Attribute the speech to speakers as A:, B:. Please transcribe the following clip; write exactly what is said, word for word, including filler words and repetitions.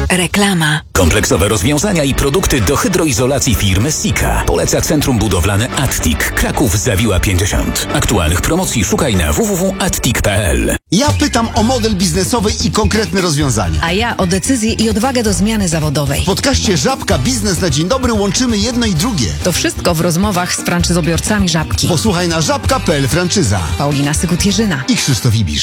A: Reklama.
B: Kompleksowe rozwiązania i produkty do hydroizolacji firmy Sika. Poleca Centrum Budowlane Attic. Kraków Zawiła pięćdziesiąt. Aktualnych promocji szukaj na w w w kropka attic kropka p l.
C: Ja pytam o model biznesowy i konkretne rozwiązania.
A: A ja o decyzję i odwagę do zmiany zawodowej.
C: W podcaście Żabka Biznes na Dzień Dobry łączymy jedno i drugie.
A: To wszystko w rozmowach z franczyzobiorcami Żabki.
C: Posłuchaj na żabka kropka p l franczyza.
A: Paulina Sykut-Jerzyna
C: I Krzysztof Ibisz.